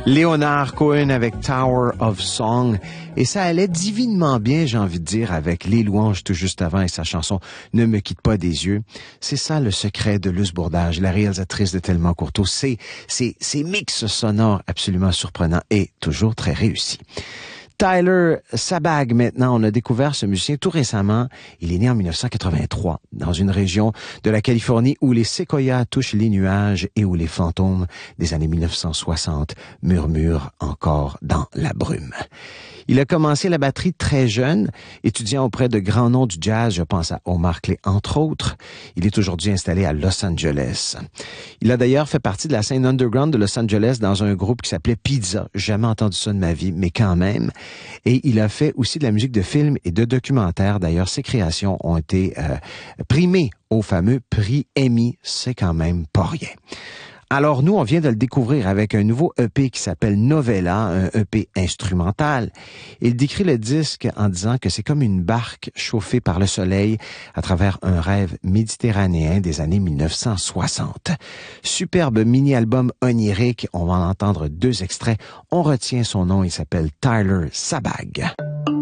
Leonard Cohen avec Tower of Song. Et ça allait divinement bien, j'ai envie de dire, avec Les Louanges tout juste avant et sa chanson Ne me quitte pas des yeux. C'est ça le secret de Luce Bourdage, la réalisatrice de Tellement Courteau. C'est ces mix sonores absolument surprenants et toujours très réussis. Tyler Sabag, maintenant, on a découvert ce musicien tout récemment. Il est né en 1983 dans une région de la Californie où les séquoias touchent les nuages et où les fantômes des années 1960 murmurent encore dans la brume. Il a commencé la batterie très jeune, étudiant auprès de grands noms du jazz, je pense à Omar Clay entre autres. Il est aujourd'hui installé à Los Angeles. Il a d'ailleurs fait partie de la scène underground de Los Angeles dans un groupe qui s'appelait Pizza. Jamais entendu ça de ma vie, mais quand même. Et il a fait aussi de la musique de film et de documentaire. D'ailleurs, ses créations ont été primées au fameux prix Emmy. C'est quand même pas rien. Alors nous, on vient de le découvrir avec un nouveau EP qui s'appelle Novella, un EP instrumental. Il décrit le disque en disant que c'est comme une barque chauffée par le soleil à travers un rêve méditerranéen des années 1960. Superbe mini-album onirique, on va en entendre 2 extraits. On retient son nom, il s'appelle Tyler Sabag.